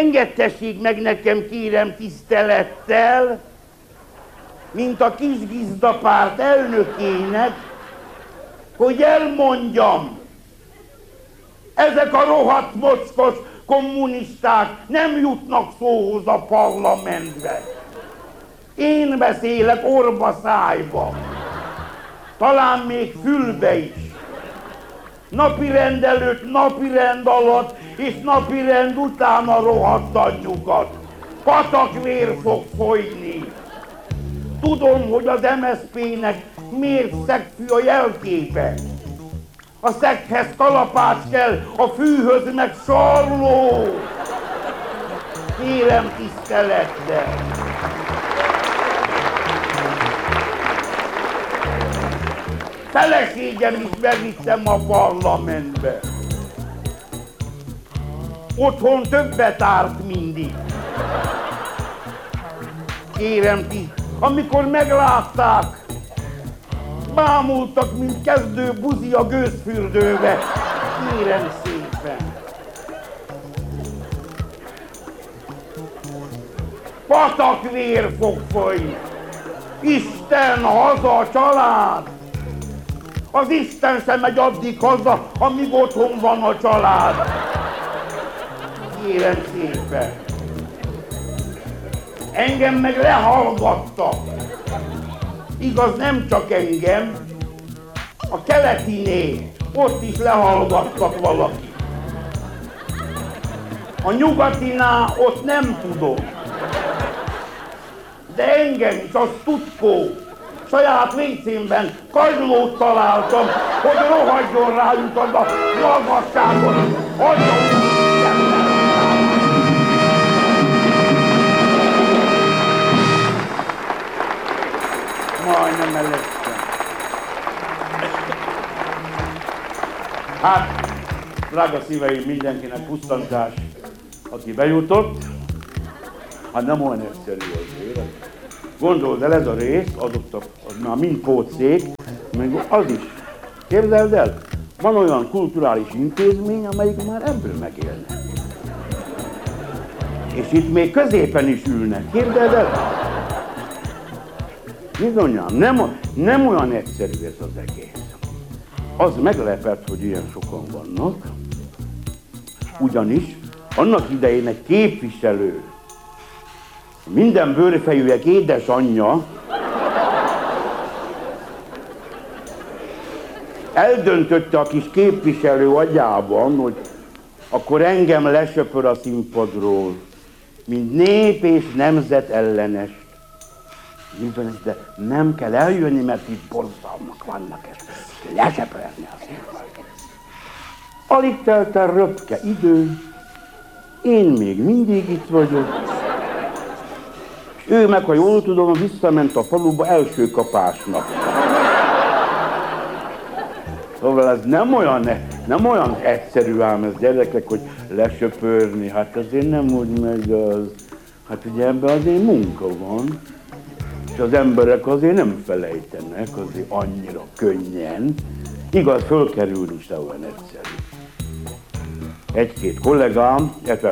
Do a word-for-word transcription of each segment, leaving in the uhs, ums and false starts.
engedtessék meg nekem, kérem tisztelettel, mint a Kisgizdapárt elnökének, hogy elmondjam, ezek a rohadt mocskos kommunisták nem jutnak szóhoz a parlamentbe. Én beszélek orba szájba, talán még fülbe is. Napirend előtt, napirend alatt és napirend után a rohadt anyjukat. Patakvér fog folyni. Tudom, hogy az em es zé pének miért szegfű a jelképe. A szeghez kalapács kell, a fűhöz meg sarló. Kérem tisztelettel. Feleségem is bevittem a parlamentbe. Otthon többet árt mindig. Kérem ti, amikor meglátták, bámultak, mint kezdő buzi a gőzfürdőbe. Kérem szépen. Patakvér fog folyni. Isten, haza, család! Az Isten sem megy addig haza, amíg otthon van a család. Kérem szépen. Engem meg lehallgattak. Igaz, nem csak engem, a keletiné, ott is lehallgattak valaki. A nyugatinál ott nem tudom. De engem is, az tudkó. Saját vécémben kagylót találtam, hogy rohadjon rájuk az a magasságot. Hagyjon! Majdnem mellettem. Hát, drága szíveim, mindenkinek pusztantás, aki bejutott, hát nem olyan egyszerű az élet. Gondold el, ez a rész, adott a, az már mind pótszék, még az is. Képzeld el, van olyan kulturális intézmény, amelyik már ebből megélne. És itt még középen is ülnek, képzeld el? Bizonyám, nem, nem olyan egyszerű ez az egész. Az meglepett, hogy ilyen sokan vannak, ugyanis annak idején egy képviselő, minden bőrfejűek édesanyja eldöntötte a kis képviselő agyában, hogy akkor engem lesöpör a színpadról, mint nép és nemzet ellenes. Bizonyos, de nem kell eljönni, mert itt borzalmak vannak, és lesöpörni a színpadról. Alig telt el röpke idő, én még mindig itt vagyok. Ő meg, ha jól tudom, visszament a faluba első kapásnak. Szóval ez nem olyan, nem olyan egyszerű ám ez, gyerekek, hogy lesöpörni. Hát azért nem úgy megy az. Hát ugye ebben azért munka van. És az emberek azért nem felejtenek azért annyira könnyen. Igaz, fölkerülni is olyan egyszerű. Egy-két kollégám, illetve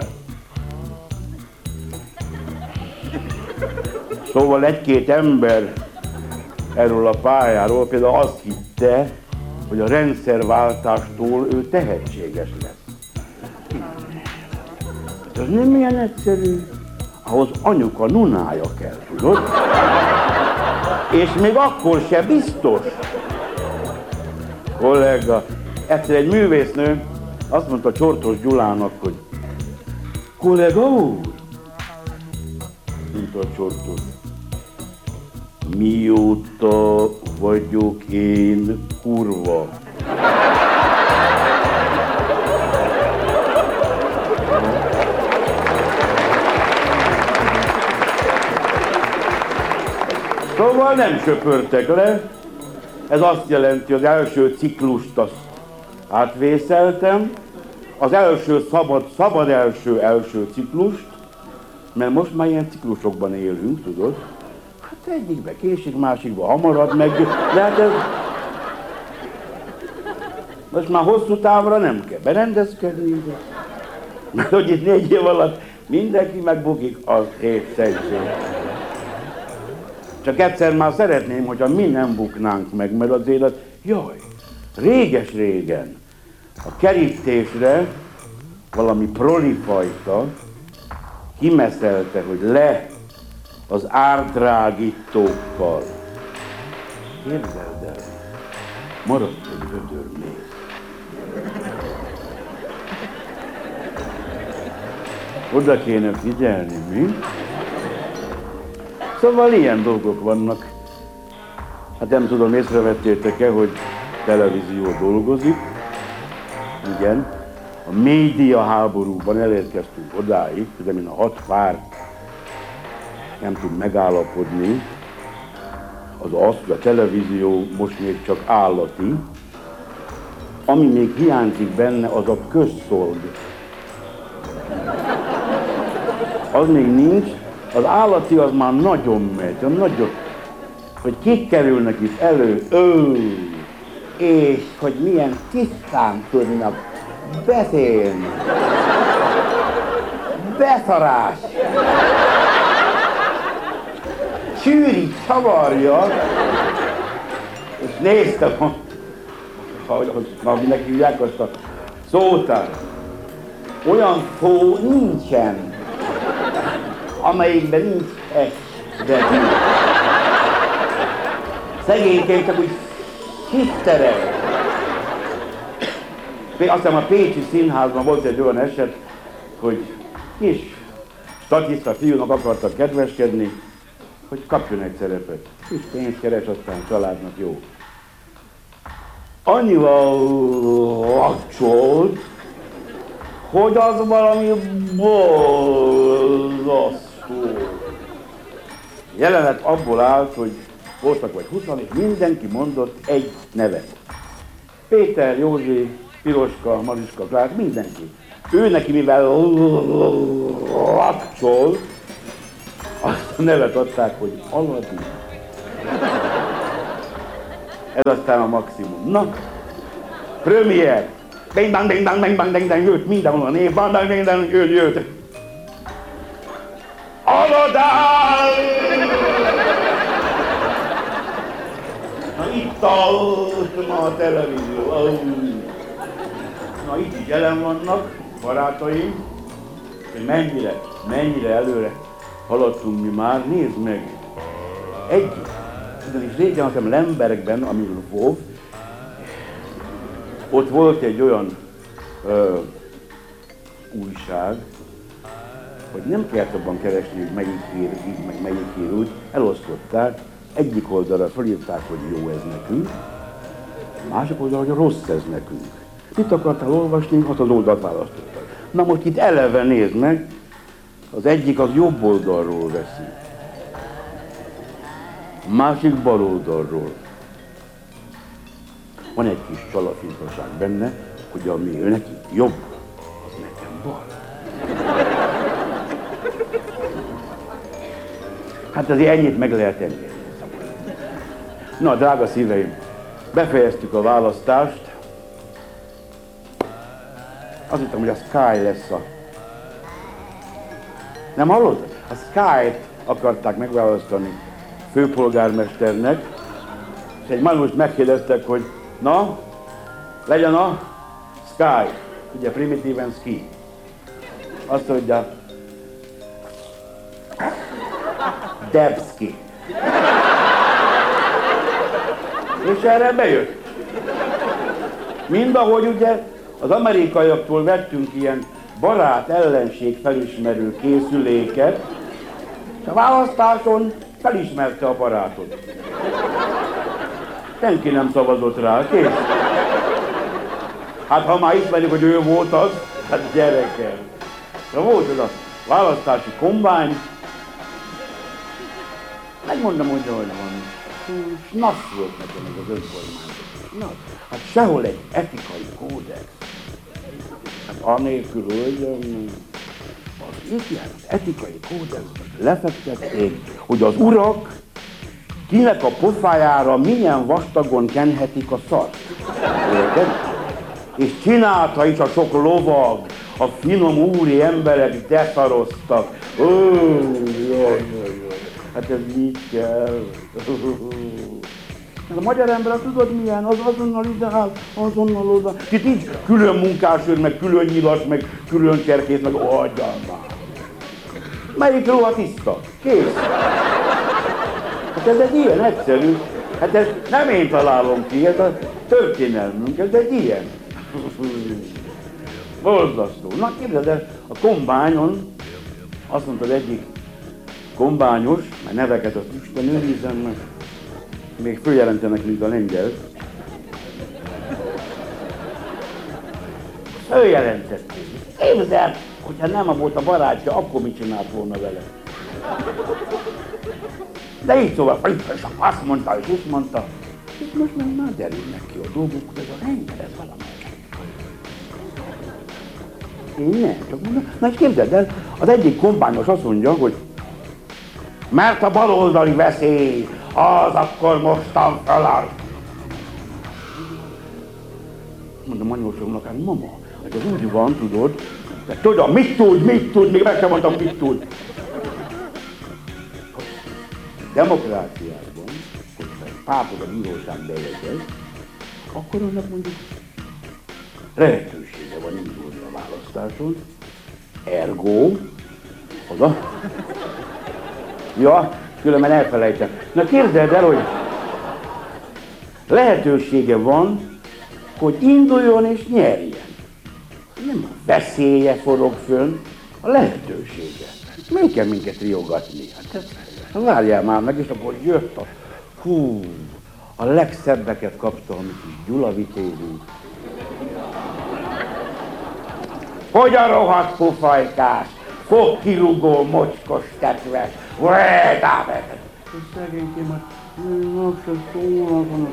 szóval egy-két ember erről a pályáról például azt hitte, hogy a rendszerváltástól ő tehetséges lesz. Ez nem ilyen egyszerű, ahhoz anyuka nunája kell, tudod? És még akkor se biztos. Kollega, egyszer egy művésznő azt mondta Csortos Gyulának, hogy kollega úr, mondta Csortos, mióta vagyok én kurva? Szóval nem söpörtek le, ez azt jelenti, hogy az első ciklust azt átvészeltem, az első szabad, szabad első első ciklust, mert most már ilyen ciklusokban élünk, tudod? Hát egyikbe késik, másikba hamarabb meg, de hát ez... Most már hosszú távra nem kell berendezkedni, de... Mert hogy itt négy év alatt Mindenki megbukik az észsegység. Csak egyszer már szeretném, hogyha mi nem buknánk meg, mert az élet, jaj, réges-régen a kerítésre valami prolifajta kimeszelte, hogy le az árdrágítókkal. Képzeld el, maradt egy vödör még. Oda kéne figyelni, mi? Szóval ilyen dolgok vannak. Hát nem tudom, észrevettétek-e, hogy televízió dolgozik. Igen. A média háborúban elérkeztünk odáig, hogy amin a hat párt nem tud megállapodni, az az, hogy a televízió most még csak állati. Ami még hiányzik benne, az a közszolg. Az még nincs, az állati az már nagyon megy, nagyon, hogy kik kerülnek itt elő, ő, és hogy milyen tisztán tudnak beszélni. Beszarás! Sűrít, csavarja, és néztem, hogy, hogy, hogy minek hívják azt a szótár. Olyan szó nincsen, amelyikben nincs egy betű. Szegényként csak úgy hiszterel. Azt hiszem a Pécsi Színházban volt egy olyan eset, hogy kis statiszta fiúnak akartak kedveskedni, hogy kapjon egy szerepet. Kis pénzt keres, aztán családnak jó. Annyival lakcsolt, hogy az valami borzasztó. Jelenet abból állt, hogy voltak vagy húszan, és mindenki mondott egy nevet. Péter, Józsi, Piroska, Mariska, Klár, mindenki. Ő neki, mivel lakcsol, azt a nevet adták, hogy Aladin. Ez aztán a maximum. Na, premier. Bing bang, bing bang, bing bang, bing bang, jött mindenhol a név, bang bang, bing bang, jött, jött. Aladán! Na itt állt ma a televízió. Na itt is jelen vannak barátaim, hogy mennyire, mennyire előre haladtunk mi már, nézd meg. Egy, ugyanis régen azt hiszem Lembergben, ami Lvov, ott volt egy olyan ö, újság, hogy nem kellett abban keresni, hogy melyik hír így, meg melyik hír úgy, elosztották, egyik oldalra felírták, hogy jó ez nekünk, másik oldalra, hogy rossz ez nekünk. Mit akartál olvasni, azt az oldalt választottak. Na most itt eleve nézd meg, az egyik az jobb oldalról veszi, másik bal oldalról. Van egy kis csalafintosság benne, hogy ami ő neki jobb, az nekem bal. Hát azért ennyit meg lehet engedni. Na, drága szíveim, befejeztük a választást. Azt hittem, hogy a Sky lesz a... Nem hallod? A Sky-t akarták megválasztani főpolgármesternek, és egy manust megkérdeztek, hogy na, legyen a Sky, ugye primitíven ski. Azt mondja, Debski. És erre bejött. Mindahogy ugye az amerikaiaktól vettünk ilyen barát-ellenség felismerő készüléket, és a választáson felismerte a barátot. Senki nem szavazott rá, kész. Hát ha már ismerjük, hogy ő volt az, hát gyerekem. De volt az a választási kombány. Megmondom, hogy hogy van. Nasz volt nekem ez az önkormányzat. Na, hát sehol egy etikai kódex. Hát anélkül, hogy az igen, az etikai kódexben lefektették, hogy az urak kinek a pofájára milyen vastagon kenhetik a szart. Érted? És csinálta is a sok lovag, a finom úri emberek deszaroztak. Ó, jaj, jaj, jaj. Hát ez mit kell? A magyar ember, tudod milyen? Az azonnal ideál, azonnal oda. Itt nincs külön munkásőr, meg külön nyilas, meg külön cserkész, meg adjál már. Melyik rohadt tiszta? Kész. Hát ez egy ilyen egyszerű. Hát ez nem én találom ki, ez a történelmünk, ez egy ilyen. Borzasztó. Na képzeld el, a kombányon, azt mondta az egyik kombányos, mert neveket azt Isten őrizzen meg, még följelentenek, mint a lengyel. Följelentették. Képzeld el, hogyha nem volt a barátja, akkor mit csinált volna vele? De így szóval, és azt mondta, és úgy mondta, és most meg már derülnek ki a dolgok, ez a lengyel, ez valamelyik. Én nem, csak mondom. Na és képzeld el, az egyik kombányos azt mondja, hogy mert a baloldali veszély, az akkor mostan feláll. Mondom anyósomnak, hát mama, hát ez úgy van, tudod, de tudom, mit tud, mit tud, még meg sem mondtam, mit tud. Demokráciában, hogyha egy pártod a bíróság bejegyez, akkor annak mondjuk lehetősége van indulni a választáson, ergo, oda. Ja, különben elfelejtem. Na képzeld el, hogy lehetősége van, hogy induljon és nyerjen. Nem a veszélye forog fönn, a lehetősége. Miért kell minket riogatni? Hát ez, várjál már meg, és akkor jött a... Hú, a legszebbeket kapta a mi kis Gyula vitézünk. Hogy a rohadt pufajkás, fogkirúgó, mocskos tetves, védávet! És szegénykém, nap sem szólnak.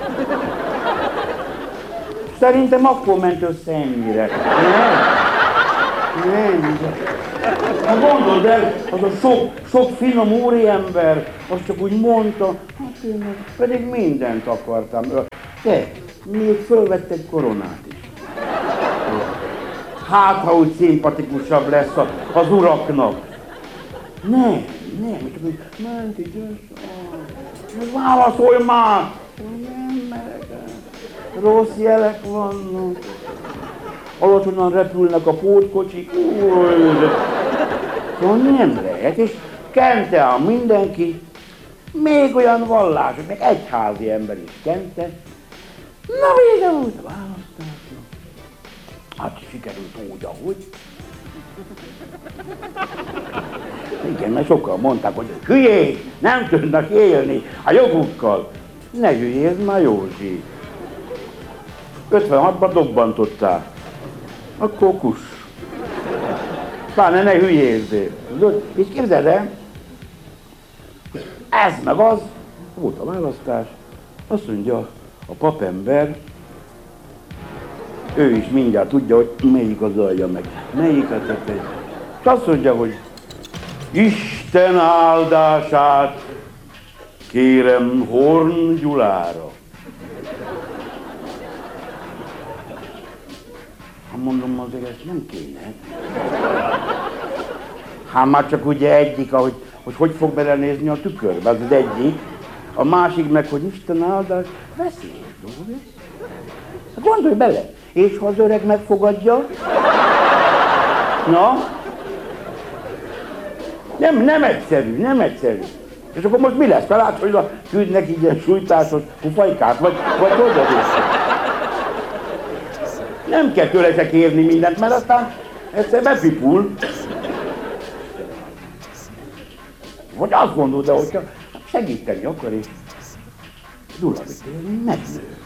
Szerintem akkor ment össze ennyire. Nem? Nem. Ha gondold el, az a sok, sok finom úriember, az csak úgy mondta, hát én pedig mindent akartam. Te, még fölvett egy koronát is. Hát, ha úgy szimpatikusabb lesz az uraknak. Nem, nem, csak úgy ment így össze. Válaszolj már! Nem merek. Rossz jelek vannak. Alacsonyan repülnek a pótkocsik. Szóval nem lehet, és kente a mindenki, még olyan vallás, meg egyházi ember is kente. Na vége volt a választásnak. Hát sikerült úgy, ahogy. Igen, mert sokan mondták, hogy hülyék, nem tudnak élni a jogukkal. Ne hülyézd már, Józsi. ötvenhatban dobbantottál. Akkor kuss. Pláne ne hülyézzél. És képzeld el, ez meg az, volt a választás, azt mondja a papember, ő is mindjárt tudja, hogy melyik az alja meg, melyik a tetej. És azt mondja, hogy Isten áldását kérem Horn Gyulára. Ha mondom, azért ezt nem kéne. Hát már csak ugye egyik, ahogy, hogy hogy fog belenézni a tükörbe, az az egyik. A másik meg, hogy Isten áldás, veszélyes dolog. Gondolj bele, és ha az öreg megfogadja? Na? Nem, nem egyszerű, nem egyszerű. És akkor most mi lesz? Találsz, hogy küldnek így ilyen sújtásos pufajkát, vagy, vagy hogy az össze? Nem kell tőle se kérni mindent, mert aztán egyszer bepipul. Vagy azt gondolod, hogyha segíteni akar, és Gyula vitélni megnő.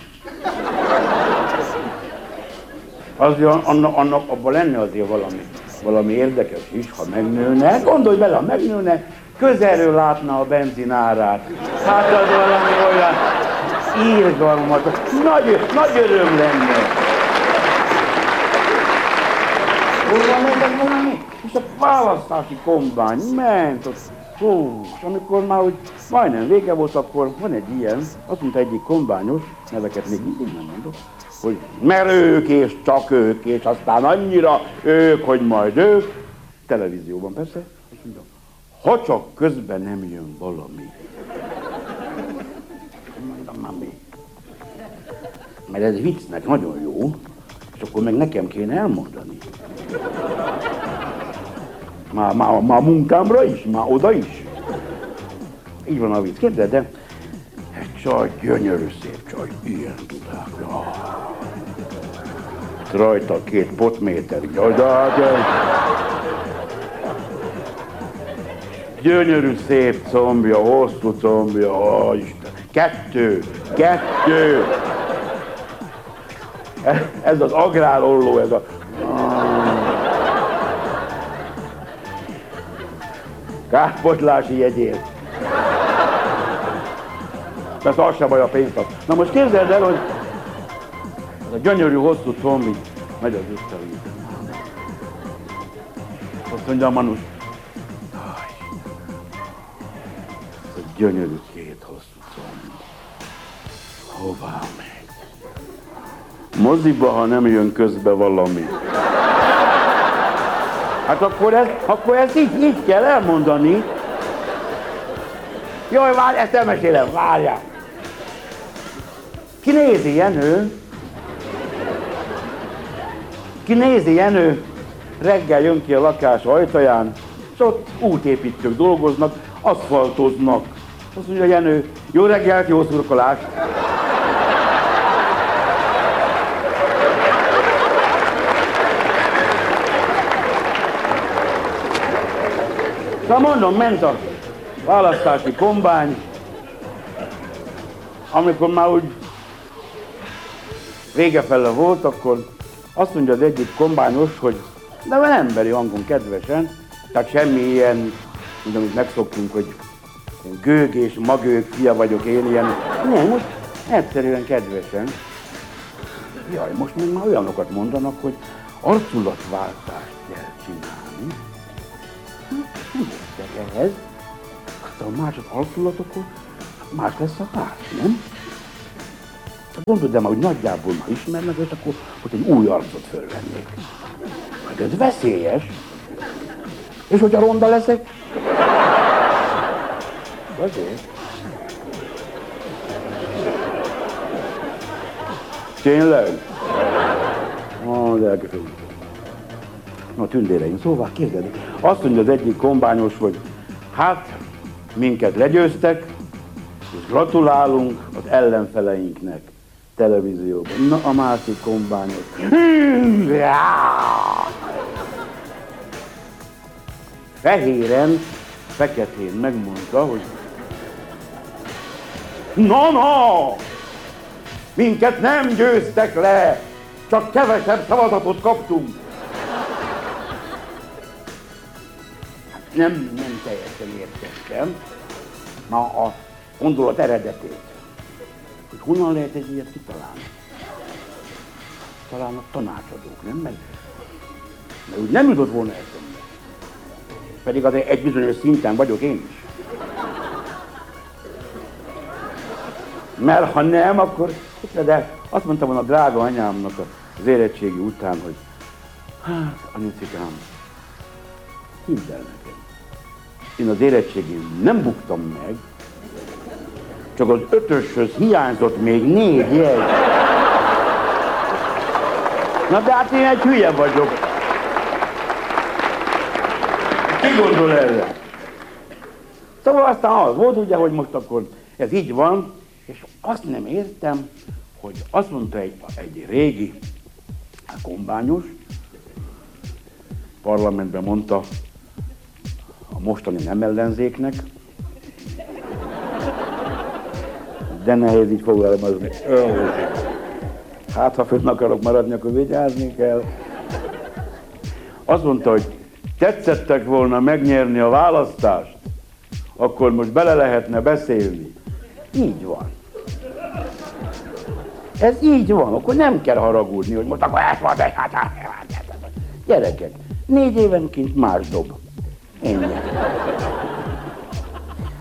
Azért annak, annak abban lenne azért valami, valami érdekes is, ha megnőne. Gondolj bele, ha megnőne, közelről látna a benzin árát. Hát az valami olyan írgalmat, nagy, nagy öröm lenne. Hol van ennek valami? És a választási kombány ment, ott, hú, és amikor már úgy majdnem vége volt, akkor van egy ilyen, azt mondta egyik kombányos, neveket még mindig nem mondok, hogy mert ők és csak ők, és aztán annyira ők, hogy majd ők. Televízióban persze, azt mondja, ha csak közben nem jön valami. Mondom, már mi? Mert ez viccnek nagyon jó, és akkor meg nekem kéne elmondani. Már, már, már munkámra is, már oda is. Így van a vicc, képzeld, de egy csaj, gyönyörű szép csaj, ilyen tudák. Rajta két potméter, jaj, de hát, gyönyörű szép combja, hosszú combja, ó, Isten, kettő, kettő. Ez az agrárolló, ez a... Kárpotlási jegyért. Mert az sem baj a pénzt. Na most képzeld el, hogy ez a gyönyörű hosszú comb így megy az összevíz. Azt mondja a Manus, ez a gyönyörű két hosszú comb. Hová megy? Moziba, ha nem jön közbe valami. Hát akkor, ez, akkor ezt így, így kell elmondani. Jaj, várj, ezt elmesélem, várjál. Ki nézi, Jenő? Ki nézi, Jenő? Reggel jön ki a lakás ajtaján, és ott útépítők dolgoznak, aszfaltoznak. Azt mondja, Jenő, jó reggelt, jó szurkolást. Szóval mondom, ment a választási kombány, amikor már úgy végefele volt, akkor azt mondja az egyik kombányos, hogy de van emberi hangon kedvesen, tehát semmi ilyen, mint amit megszoktunk, hogy gőgés, magők, fia vagyok én, ilyen. Nem, most egyszerűen kedvesen. Jaj, most még már olyanokat mondanak, hogy arculatváltást kell csinálni. Nem értek ehhez. Aztán más az arculatokon, más lesz a ház, nem? Gondold, de már úgy nagyjából már ismernek, és akkor ott egy új arcot fölvennék. Hát ez veszélyes. És hogyha ronda leszek? Azért. Tényleg? Ó, de elköszönöm. Na, tündéreim, szóval képzeld, azt mondja az egyik kombányos, hogy hát, minket legyőztek, és gratulálunk az ellenfeleinknek televízióban. Na, a másik kombányos. Fehéren, feketén megmondta, hogy na, na! Minket nem győztek le, csak kevesebb szavazatot kaptunk. Nem, nem teljesen értettem ma a gondolat eredetét. Hogy honnan lehet egy ilyet kitalálni? Talán a tanácsadók, nem? Mert, mert úgy nem jutott volna eszembe. Pedig azért egy bizonyos szinten vagyok én is. Mert ha nem, akkor... De azt mondtam volna a drága anyámnak az érettségi után, hogy hát, anyucikám, hidd el nekem. Én az érettségén nem buktam meg, csak az ötöshöz hiányzott még négy jegy. Na de hát én egy hülye vagyok. Ki gondol erre? Szóval aztán az volt ugye, hogy most akkor ez így van, és azt nem értem, hogy azt mondta egy, egy régi kombányos, parlamentben mondta a mostani nem ellenzéknek, de nehéz így fogalmazni. Hát, ha fönn akarok maradni, akkor vigyázni kell. Azt mondta, hogy tetszettek volna megnyerni a választást, akkor most bele lehetne beszélni. Így van. Ez így van, akkor nem kell haragudni, hogy most akkor ezt van, hát, gyerekek, négy évenként más dob. Ennyi.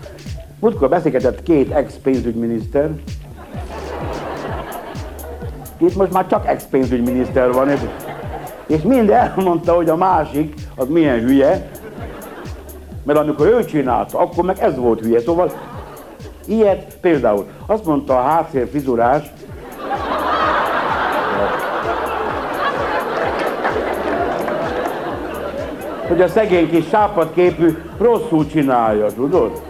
Múltkor beszélgetett két ex-pénzügyminiszter, Itt most már csak ex-pénzügyminiszter van, és, és mind elmondta, hogy a másik, az milyen hülye, mert amikor ő csinálta, akkor meg ez volt hülye. Szóval ilyet például azt mondta a hátszélfrizurás, hogy a szegény kis sápadképű rosszul csinálja, tudod?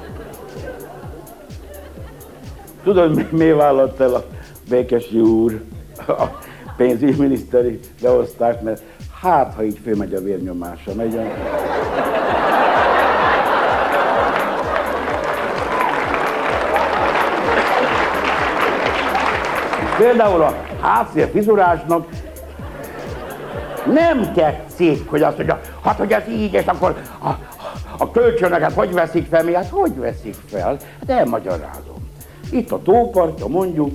Tudod, mi, mi vállalt el a Békessy úr a pénzügyminiszteri beosztást, mert hát, ha így fölmegy a vérnyomása, megy a... Például a hátszélfrizurásnak nem tetszik, hogy azt mondja, hát hogy ez így, és akkor a, a kölcsönöket hogy veszik fel, mi? Hát hogy veszik fel? Hát elmagyarázom. Itt a tópartja, mondjuk,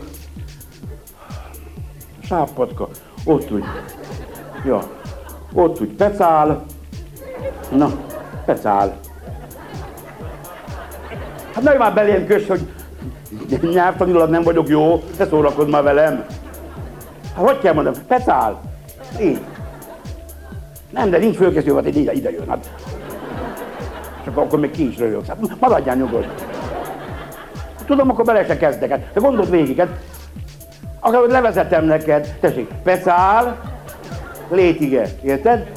sápadka, ott úgy, ja, ott úgy pecál, na, pecál. Hát ne már belém kös, hogy nyelvtanilag nem vagyok jó, ne szórakozz már velem. Hát hogy kell mondani? Pecál. Így. Nem, de nincs fölkészülve, hogy ide, ide jön. Hát. Csak akkor még ki is röhögsz. Hát maradjál nyugodt. Tudom, akkor bele se kezdek. Hát, de gondold végig. Hát, akár hogy levezetem neked. Tessék, pecál, létige. Érted?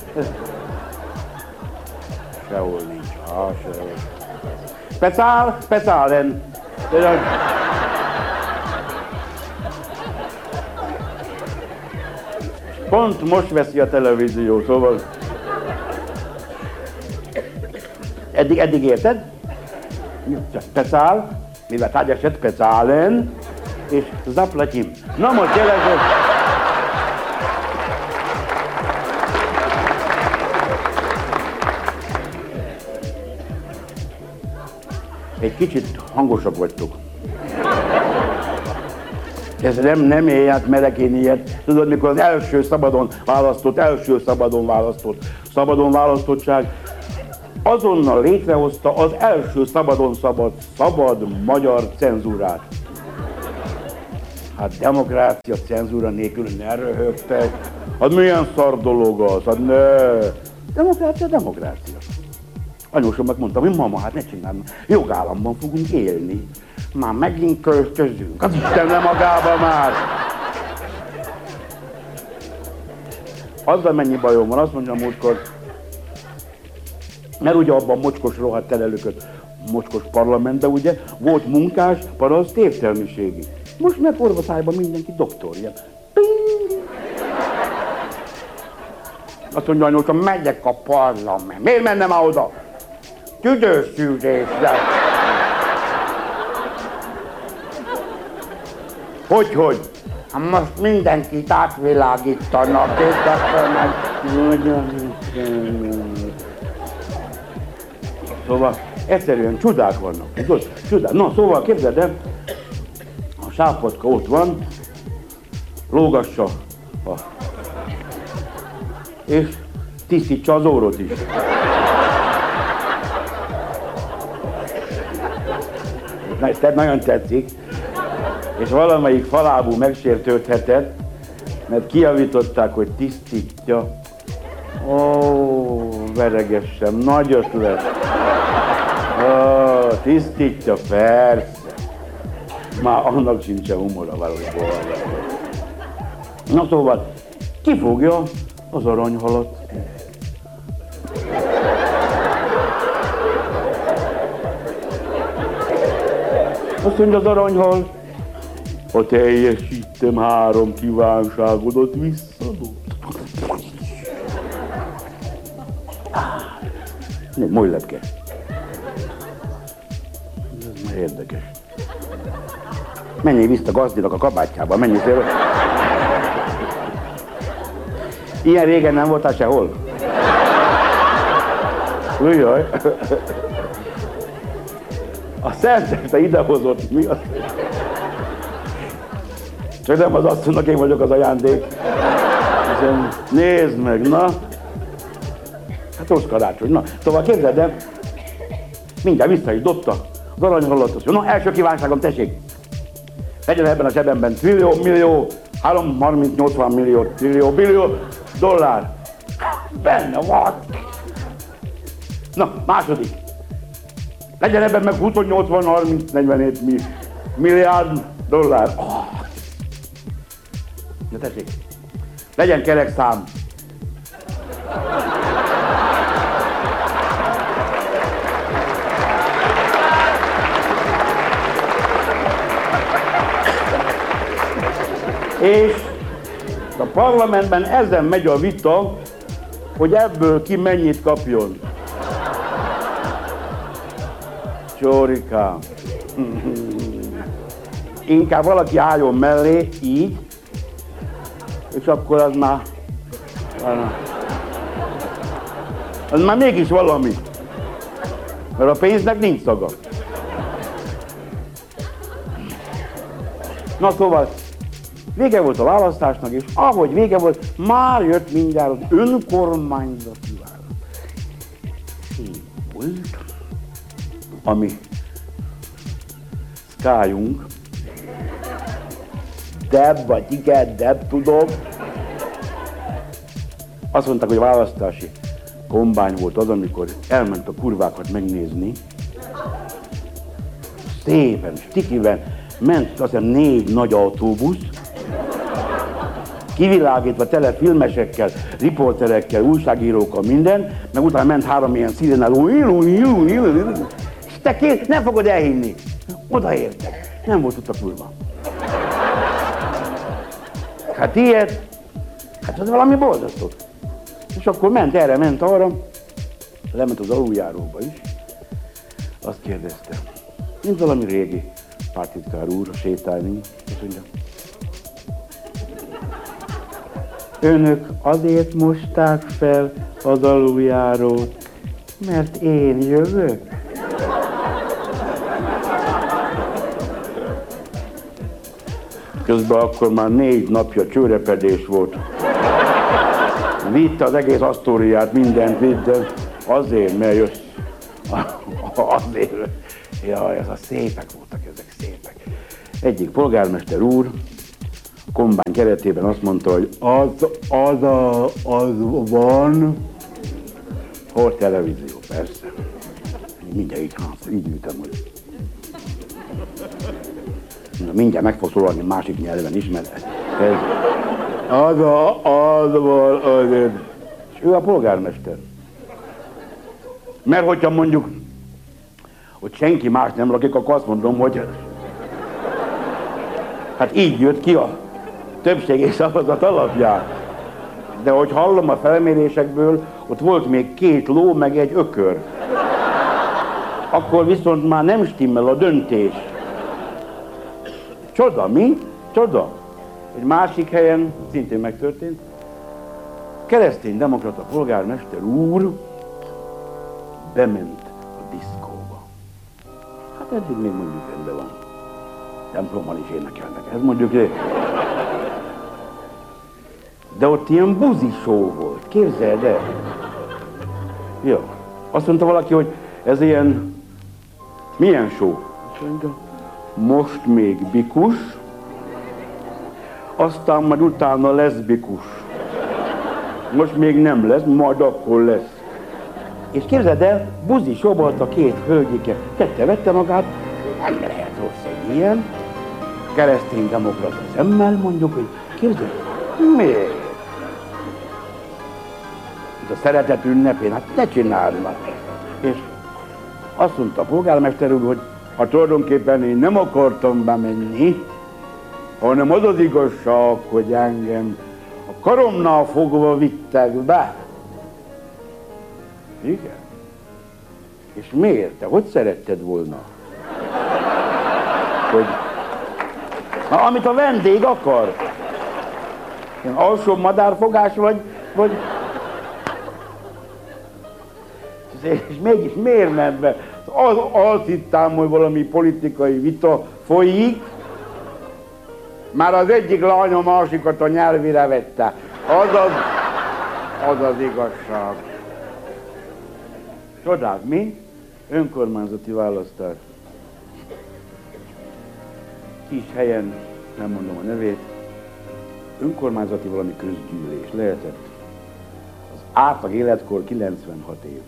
Sehol nincs. Ha, sehol. Pecál, pecálen. Pont most veszi a televízió, szóval... Eddig, eddig érted? Pecál, mivel tárgyeset, pecálen, és zaplatyim. Na most jelezett... Egy kicsit hangosak vagytok. Ez nem, nem élját merek én ilyet. Tudod, mikor az első szabadon választott, első szabadon választott, szabadon választottság azonnal létrehozta az első szabadon szabad, szabad magyar cenzúrát. Hát demokrácia cenzúra nélkül ne röhögtek. Hát milyen szar dolog az, hát ne. Demokrácia, demokrácia. Anyósomnak mondtam, hogy mama, hát ne csinálj, jogállamban fogunk élni. Már megint költözünk, az Isten nem magába már. Azzal mennyi bajom van, azt mondja a múltkor, mert ugye abban mocskos rohadt terelőköt, mocskos parlamentben ugye, volt munkás, paraszt, értelmiségi. Most meg orvoszájban mindenki doktor, ilyen. Ping! Azt mondja anyósom, megyek a parlament. Miért mennem már oda? Tüdőszűrésre. Hogy, hogy? Hát most mindenkit átvilágítanak, és akkor meg... Szóval egyszerűen csodák vannak, tudod? Csodák. Na, szóval képzeld el, a sápadka ott van, lógassa a... és tisztítsa az órot is. Na, ez nagyon tetszik. És valamelyik falábú megsértődhetett, mert kijavították, hogy tisztítja. Ó, veregessem, nagy ötlet. Ó, tisztítja, persze. Már annak sincsen humora valójában. Na szóval, kifogja az aranyhalat. Azt mondja az aranyhal, ha teljesítem három kívánságodat, visszadom. Nem, majd lepke. Ez már érdekes. Menjél vissza gazdinak a kabátjába, menjél szépen. Ilyen régen nem voltál sehol? Ujjaj. A szenteste idehozott, mi az? Csak nem az asszonynak, én vagyok az ajándék. Hiszen, nézd meg, na. Hát rossz karácsony, na. Szóval képzeld el, mindjárt vissza is dobta az aranyhalat. Na, első kívánságom, tessék. Legyen ebben a zsebemben trillió, millió, három, harminc, nyolcvan millió, trillió, billió dollár. Benne van. Na, második. Legyen ebben meg húsz, nyolcvan, harminc, negyvenhét milliárd dollár. Oh. Na tessék. Legyen kerek szám. És a parlamentben ezen megy a vita, hogy ebből ki mennyit kapjon. Csórikám. Inkább valaki álljon mellé, így, és akkor az már... Az már mégis valami. Mert a pénznek nincs szaga. Na szóval, vége volt a választásnak, és ahogy vége volt, már jött mindjárt az önkormányzati választás. Szép volt, ami Skyunk, Deb, vagy igen, Deb, tudom. Azt mondták, hogy a választási kombány volt az, amikor elment a kurvákat megnézni. Szépen, stikiben ment, azt hiszem, négy nagy autóbusz, kivilágítva tele filmesekkel, riporterekkel, újságírókkal, minden, meg utána ment három ilyen szirénáló, és te kér, nem fogod elhinni. Odaértek. Nem volt ott a kurva. Hát ilyet, hát az valami borzasztó. És akkor ment erre, ment arra, lement az aluljáróba is. Azt kérdezte, mint valami régi pártitkár úr, sétálni, azt mondja, önök azért mosták fel az aluljárót, mert én jövök. Közben akkor már négy napja csőrepedés volt. Vitte az egész Asztóriát, mindent vitte. Azért, mert jössz. Azért. Jaj, ez a szépek voltak, ezek szépek. Egyik polgármester úr a kombány keretében azt mondta, hogy az, az, a, az van. Hol televízió, persze. Mindjárt így, így ültem, hogy mindjárt meg fog szólalni másik nyelven is, mert ez az a, az van azért. És ő a polgármester. Mert hogyha mondjuk, hogy senki más nem lakik, akkor azt mondom, hogy hát így jött ki a többségi szavazat alapján. De hogy hallom a felmérésekből, ott volt még két ló, meg egy ökör. Akkor viszont már nem stimmel a döntés. Csoda, mi? Csoda. Egy másik helyen, szintén megtörtént, keresztény-demokrata polgármester úr bement a diszkóba. Hát eddig még mondjuk rendben van. Templomban is énekelnek, ez mondjuk. De ott ilyen buzisó volt, képzeld el. Ja. Azt mondta valaki, hogy ez ilyen, milyen show? Most még bikus, aztán majd utána leszbikus. Most még nem lesz, majd akkor lesz. És képzeld el, buzi sobolt a két hölgyike. Tette-vette magát, nem lehet rossz egy ilyen. Keresztény-demokrata szemmel mondjuk, hogy képzeld, miért? Ez a szeretet ünnepén, hát ne csináld már. És azt mondta a polgármester úr, hogy hát tulajdonképpen én nem akartam bemenni, hanem az az igazság, hogy engem a karomnál fogva vittek be. Igen? És miért? Te hogy szeretted volna? Hogy... Na, amit a vendég akar. Ilyen alsó madárfogás vagy, vagy... És mégis miért ment be? Az, azt hittem, hogy valami politikai vita folyik, már az egyik lány a másikat a nyelvére vette. Az az, az, az igazság. Csodák, mi? Önkormányzati választás. Kis helyen, nem mondom a nevét, önkormányzati valami közgyűlés lehetett. Az átlag életkor kilencvenhat év.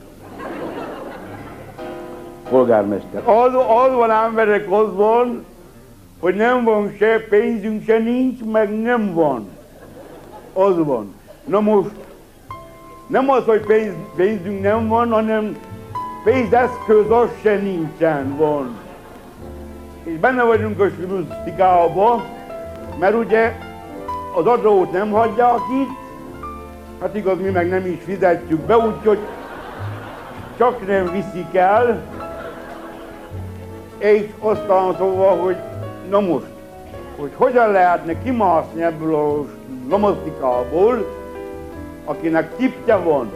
Polgármester. Az, az van emberek, az van, hogy nem van se pénzünk, se nincs, meg nem van. Az van. Na most, nem az, hogy pénz, pénzünk nem van, hanem pénzeszköz az se nincsen, van. És benne vagyunk a statisztikában, mert ugye az adót nem hagyják itt, hát igaz, mi meg nem is fizetjük be, úgyhogy csak nem viszik el, és aztán szóval, hogy na most, hogy hogyan lehetne kimászni ebből a lomosztikából, akinek tipje van.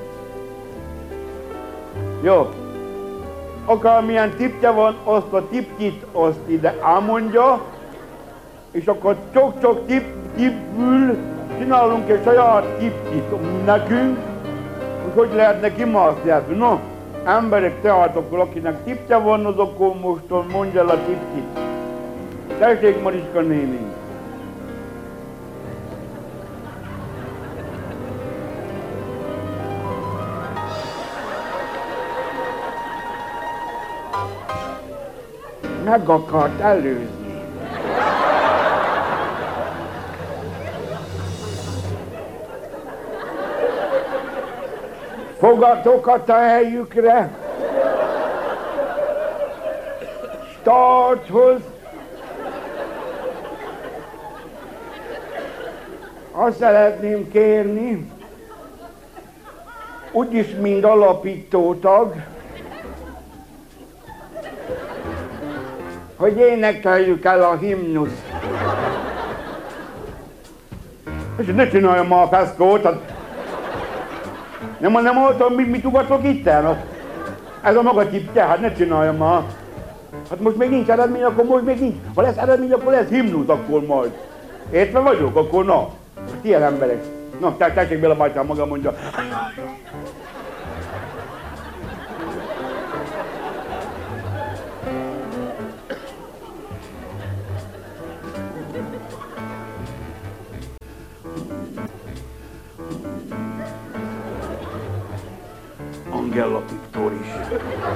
Jó. Akármilyen tipje van, azt a tipjit azt ide elmondja, és akkor csak-csak tip, tipből csinálunk egy saját tipjit nekünk, hogy hogy lehetne kimászni ebből. No, emberek, tehát akkor akinek tipje van, az akkor most mondja el a tipjit. Tessék, Mariska néni! Meg akart előzni. Fogatok a helyükre. Starthoz. Azt szeretném kérni, úgyis mind alapítótag, hogy énekeljük el a himnuszt. És ne csináljam már a feszkót, hát nem, nem hallottam, mit, mit ugatok itten? Ez a maga tipje, hát ne csináljam már. Hát most még nincs eredmény, akkor most még nincs. Ha lesz eredmény, akkor lesz himnusz, akkor majd. Értve vagyok, akkor na. Hát ilyen emberek. Na, tessék bele, bátyám maga mondja. Angella Piktor is.